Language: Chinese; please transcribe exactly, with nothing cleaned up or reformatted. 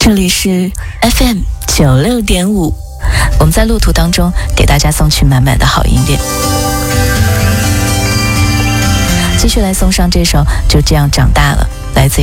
这里是 F M 九六点五，我们在路途当中给大家送去满满的好音乐。继续来送上这首《就这样长大了》，来自